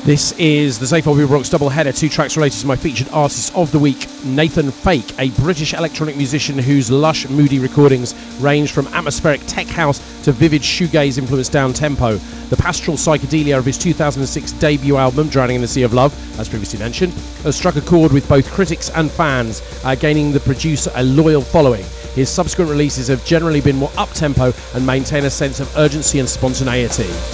This is the Safe Hobby Rocks double header, 2 tracks related to my featured artist of the week, Nathan Fake, a British electronic musician whose lush, moody recordings range from atmospheric tech house to vivid shoegaze influenced down-tempo. The pastoral psychedelia of his 2006 debut album, Drowning in the Sea of Love, as previously mentioned, has struck a chord with both critics and fans, gaining the producer a loyal following. His subsequent releases have generally been more up-tempo and maintain a sense of urgency and spontaneity.